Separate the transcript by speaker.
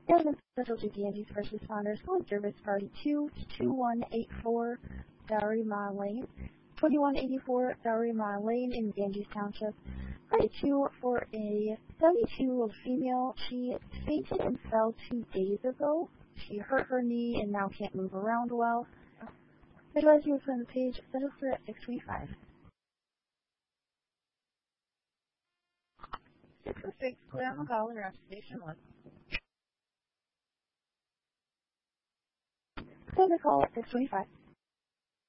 Speaker 1: Ambulance Specialty Ganges First Responders calling service party 22184 Darima Lane, 2184 Darima Lane in Ganges Township. Party 2 for a 72-year-old female. She fainted and fell 2 days ago. She hurt her knee and now can't move around well. Advise you from the page, settle for at 625. 606, clear on the call, you're on station 1. Clear the call at 625.